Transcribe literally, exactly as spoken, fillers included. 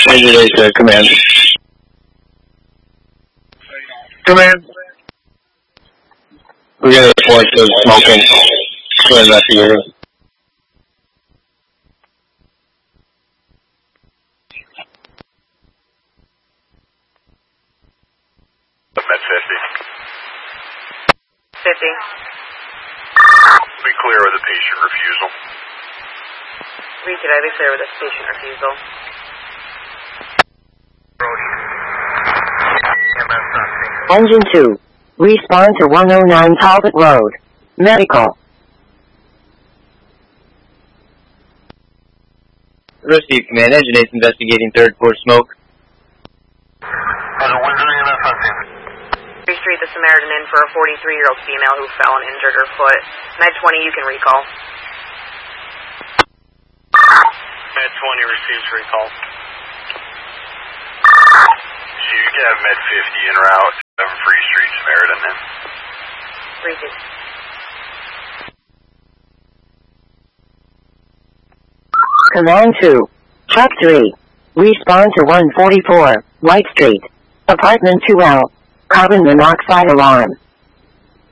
Major Day to command. Command. We get a report of smoking. We're investigating. Med fifty. fifty. Be clear with the patient refusal. Read it, I be clear with this patient refusal. Engine two. Respond to one oh nine Talbot Road. Medical. Receive command. Engine eight's investigating third floor smoke. Street the Samaritan in for a forty-three-year-old female who fell and injured her foot. Med twenty, you can recall. Med twenty receives recall. So you can have Med fifty en route of Free Street Samaritan then. Read it. Command two. Truck three. Respond to one forty-four, White Street. Apartment two L. Carbon monoxide alarm.